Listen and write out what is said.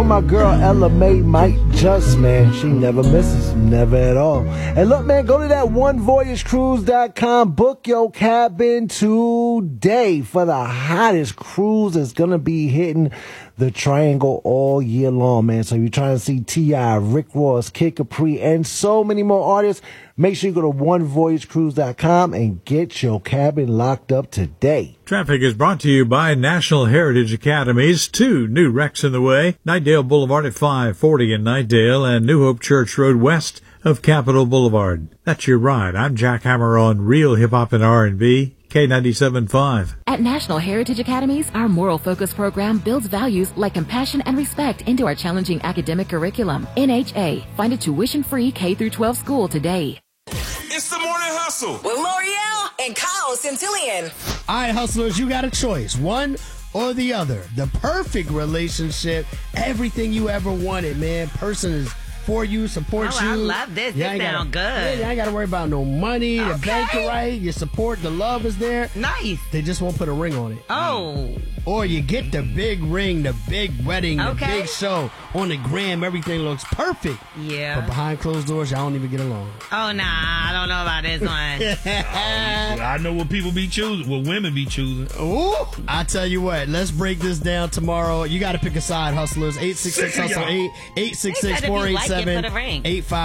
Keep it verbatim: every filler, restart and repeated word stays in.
My girl Ella May might just, man. She never misses. Never at all. And look, man, go to that one voyage cruise dot com. Book your cabin today for the hottest cruise that's going to be hitting the Triangle all year long, man. So if you're trying to see T I, Rick Ross, Kid Capri, and so many more artists, make sure you go to one voyage cruise dot com and get your cabin locked up today. Traffic is brought to you by National Heritage Academies. Two new wrecks in the way. Nightdale Boulevard at five forty in Nightdale and New Hope Church Road west of Capitol Boulevard. That's your ride. I'm Jack Hammer on Real Hip Hop and R and B. K ninety-seven point five. At National Heritage Academies, our moral focus program builds values like compassion and respect into our challenging academic curriculum. N H A. Find a tuition-free K through twelve school today. It's the Morning Hustle with L'Oreal and Kyle Centillion. All right, hustlers, you got a choice. One or the other. The perfect relationship. Everything you ever wanted, man. Person is for you, supports oh, you. I love this. You This sounds good. Yeah, you ain't got to worry about no money. Okay. The bank are right. Your support, the love is there. Nice. They just won't put a ring on it. Oh. Or you get the big ring, the big wedding, the Okay. big show. On the gram, everything looks perfect. Yeah. But behind closed doors, y'all don't even get along. Oh, nah. I don't know about this one. I know what people be choosing, what women be choosing. Ooh, I tell you what, let's break this down tomorrow. You got to pick a side, hustlers. eight six six hustle eight eight six six four eight seven eight five